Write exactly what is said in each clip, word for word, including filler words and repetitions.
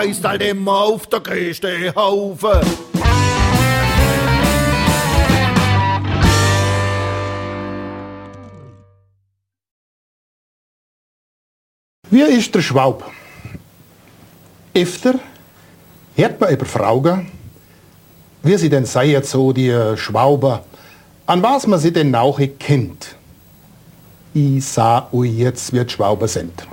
Ist halt immer auf der größte Haufe. Wie ist der Schwab? Öfter hört man über Frauen, wie sie denn seien, so die Schwauber, an was man sie denn auch kennt. Ich sah euch jetzt, wie die Schwauber sind.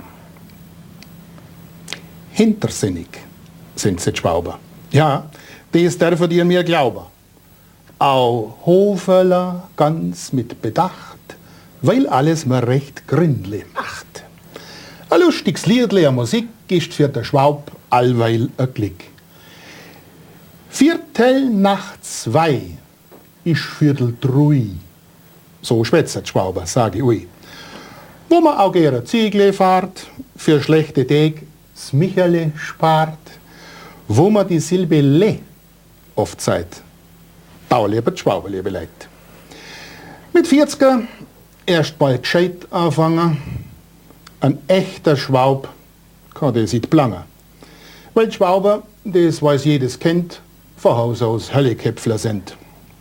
Hintersinnig sind sie die Schwauber. Ja, das dürfen ihr mir glauben. Auch Hoferler ganz mit Bedacht, weil alles mir recht gründlich macht. Ein lustiges Liedle, eine Musik ist für den Schwab allweil ein Glück. Viertel nach zwei ist Viertel drei. So schwätzt die Schwauber, sage ich euch. Wo man auch gerne Ziegle fahrt, für schlechte Tage das Michele spart, wo man die Silbe Le oft sagt, da lieber die Schwauber, liebe Leute. Mit vierziger erst bald gescheit anfangen. Ein echter Schwab kann das nicht planen. Weil die Schwauber, das weiß jedes kennt, von Haus aus Hölleköpfler sind.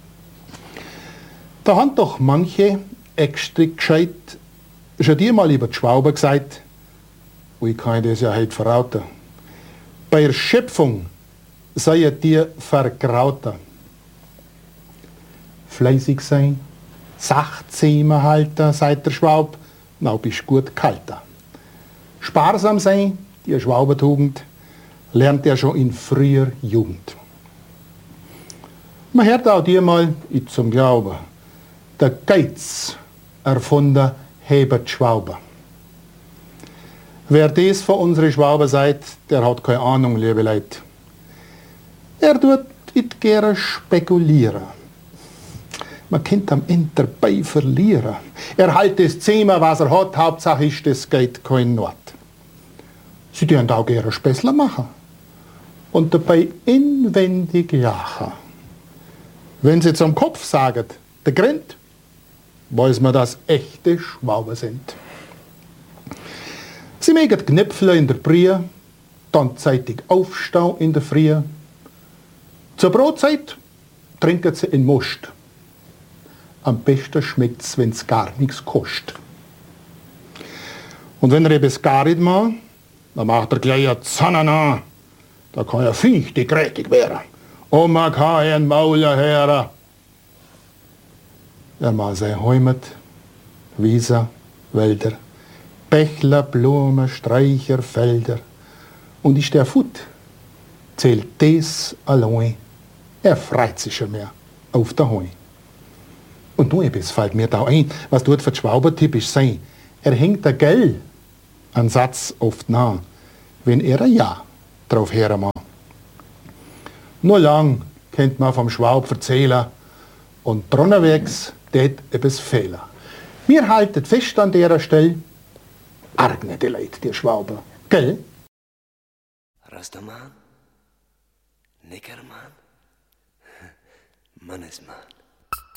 Da haben doch manche extra gescheit schon dir mal über die Schwauber gesagt, ich kann das ja heute verraten. Bei der Schöpfung seid dir vergrauter. Fleißig sein, Sachzähmer halten, sagt der Schwab, na bist gut kalter. Sparsam sein, die Schwaubertugend, lernt er schon in früher Jugend. Man hört auch dir mal, ich zum Glauben, der Geiz erfunden Hebert Schwauber. Wer das von unseren Schwauber seid, der hat keine Ahnung, liebe Leute. Er tut it gerne spekulieren. Man könnte am Ende dabei verlieren. Er halt das Zimmer, was er hat, Hauptsache ist, es geht kein Not. Sie dürfen auch gerne Späßler machen und dabei inwendig lachen. Wenn sie zum Kopf sagen, der grinnt, weiß man, dass echte Schwauber sind. Sie mögen Knöpfle in der Brie, dann zeitig aufstehen in der Früh. Zur Brotzeit trinken sie in Most. Am besten schmeckt es, wenn es gar nichts kostet. Und wenn er etwas gar nicht macht, dann macht er gleich eine Zanana. Da kann er fünftig grätig werden. Und man kann einen Mauler hören. Er macht sein Heimat, Wiesen, Wälder, Bächler, Blumen, Sträucher, Felder. Und ist der Fut, zählt das allein. Er freut sich schon mehr auf der Heu. Und nur etwas fällt mir da ein, was dort für die Schwauber typisch sein. Er hängt der Gell an Satz oft nah, wenn er ein Ja drauf hören mag. Nur lang kennt man vom Schwab erzählen und drunterwegs tät etwas fehlen. Wir halten fest an der Stelle, argne die Leute, die Schwauber, gell? Rastaman, Nickermann, Mannesmann.